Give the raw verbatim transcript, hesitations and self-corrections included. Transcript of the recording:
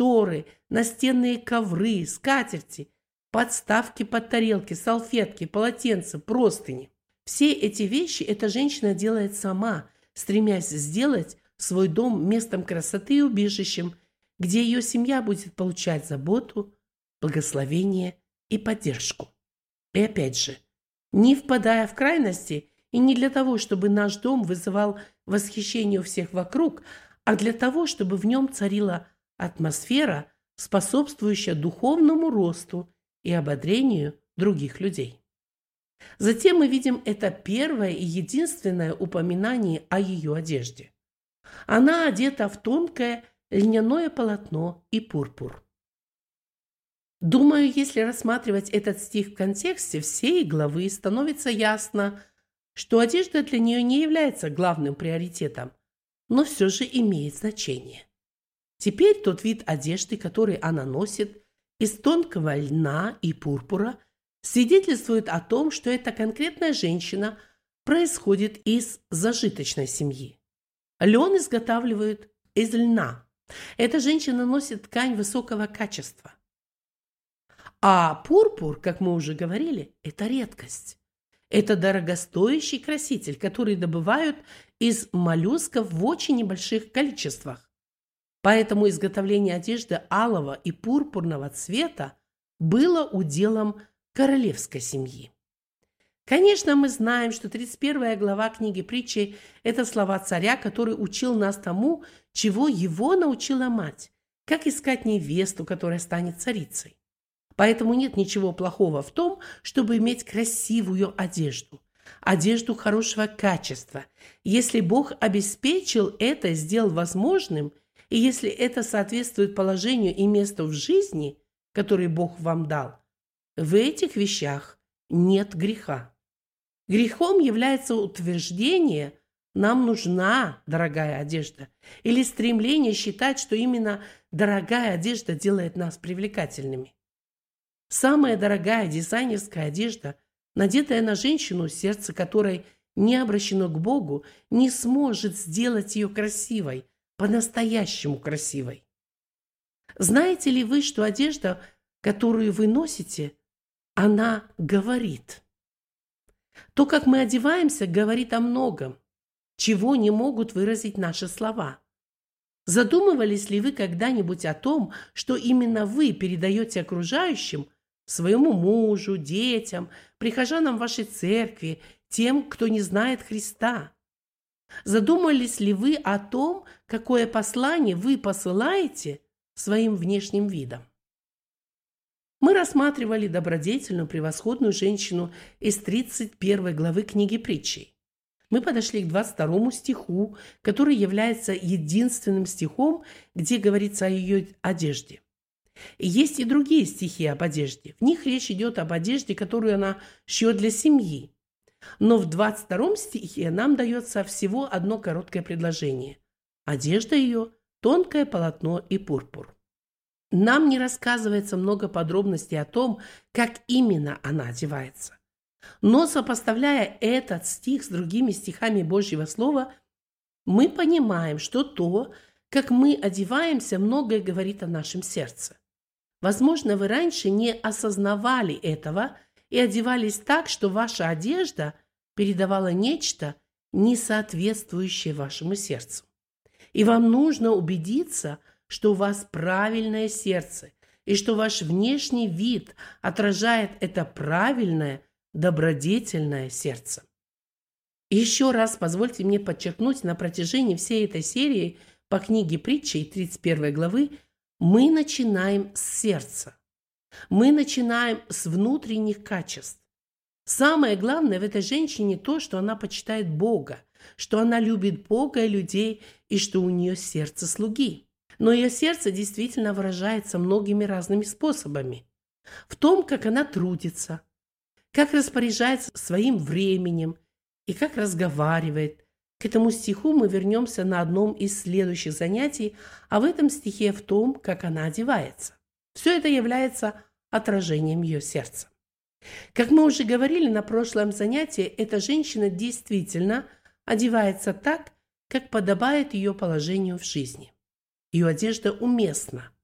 шторы, настенные ковры, скатерти, подставки под тарелки, салфетки, полотенца, простыни. Все эти вещи эта женщина делает сама, стремясь сделать свой дом местом красоты и убежищем, где ее семья будет получать заботу, благословение и поддержку. И опять же, не впадая в крайности, и не для того, чтобы наш дом вызывал восхищение у всех вокруг, а для того, чтобы в нем царила атмосфера, способствующая духовному росту и ободрению других людей. Затем мы видим это первое и единственное упоминание о ее одежде. Она одета в тонкое льняное полотно и пурпур. Думаю, если рассматривать этот стих в контексте всей главы, становится ясно, что одежда для нее не является главным приоритетом, но все же имеет значение. Теперь тот вид одежды, который она носит, из тонкого льна и пурпура, свидетельствует о том, что эта конкретная женщина происходит из зажиточной семьи. Лен изготавливают из льна. Эта женщина носит ткань высокого качества. А пурпур, как мы уже говорили, это редкость. Это дорогостоящий краситель, который добывают из моллюсков в очень небольших количествах. Поэтому изготовление одежды алого и пурпурного цвета было уделом королевской семьи. Конечно, мы знаем, что тридцать первая глава книги Притчей – это слова царя, который учил нас тому, чего его научила мать, как искать невесту, которая станет царицей. Поэтому нет ничего плохого в том, чтобы иметь красивую одежду, одежду хорошего качества, если Бог обеспечил это и сделал возможным, и если это соответствует положению и месту в жизни, который Бог вам дал. В этих вещах нет греха. Грехом является утверждение «нам нужна дорогая одежда» или стремление считать, что именно дорогая одежда делает нас привлекательными. Самая дорогая дизайнерская одежда, надетая на женщину, сердце которой не обращено к Богу, не сможет сделать ее красивой, по-настоящему красивой. Знаете ли вы, что одежда, которую вы носите, она говорит? То, как мы одеваемся, говорит о многом, чего не могут выразить наши слова. Задумывались ли вы когда-нибудь о том, что именно вы передаете окружающим, своему мужу, детям, прихожанам вашей церкви, тем, кто не знает Христа? Задумались ли вы о том, какое послание вы посылаете своим внешним видом? Мы рассматривали добродетельную, превосходную женщину из тридцать первой главы книги Притчей. Мы подошли к двадцать второму стиху, который является единственным стихом, где говорится о ее одежде. И есть и другие стихи об одежде. В них речь идет об одежде, которую она шьет для семьи. Но в двадцать втором стихе нам дается всего одно короткое предложение. Одежда ее – тонкое полотно и пурпур. Нам не рассказывается много подробностей о том, как именно она одевается. Но сопоставляя этот стих с другими стихами Божьего Слова, мы понимаем, что то, как мы одеваемся, многое говорит о нашем сердце. Возможно, вы раньше не осознавали этого и одевались так, что ваша одежда передавала нечто, не соответствующее вашему сердцу. И вам нужно убедиться, что у вас правильное сердце, и что ваш внешний вид отражает это правильное, добродетельное сердце. И еще раз позвольте мне подчеркнуть, на протяжении всей этой серии по книге Притчей тридцать первой главы мы начинаем с сердца. Мы начинаем с внутренних качеств. Самое главное в этой женщине то, что она почитает Бога, что она любит Бога и людей, и что у нее сердце слуги. Но ее сердце действительно выражается многими разными способами. В том, как она трудится, как распоряжается своим временем и как разговаривает. К этому стиху мы вернемся на одном из следующих занятий, а в этом стихе в том, как она одевается. Все это является отражением ее сердца. Как мы уже говорили на прошлом занятии, эта женщина действительно одевается так, как подобает ее положению в жизни. Ее одежда уместна.